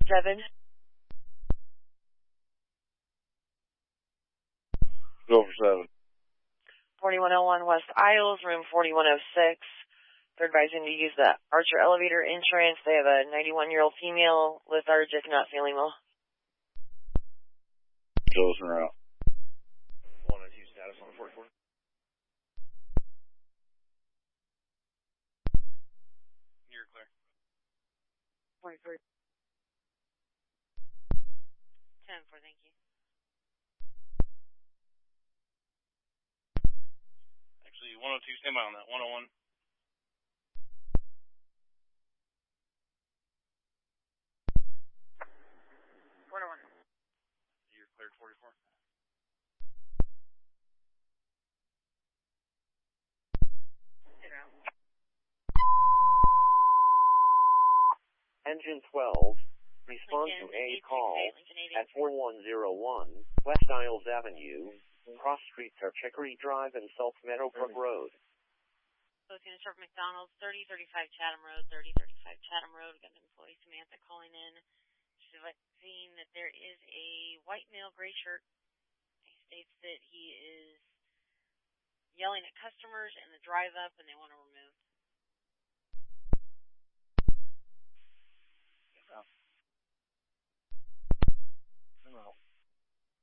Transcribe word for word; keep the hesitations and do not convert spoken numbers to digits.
seven. Go for seven. forty-one oh one West Isles, room forty-one oh six. They're advising to use the Archer elevator entrance. They have a ninety-one-year-old female, lethargic, not feeling well. Chosen route. one oh two status on forty-four. You're clear. forty-four. ten four, thank you. Actually, one oh two, stand by on that. one oh one. one oh one. You're cleared, forty-four. Engine twelve, respond Lincoln, to a eight call six eight, at forty-one oh one West Isles Avenue. Cross streets are Chicory Drive and South Meadowbrook Road. So it's going to start from McDonald's, thirty thirty-five Chatham Road, thirty thirty-five Chatham Road. We've got an employee, Samantha, calling in. She's seeing that there is a white male, gray shirt. He states that he is yelling at customers in the drive-up and they want to remove. No.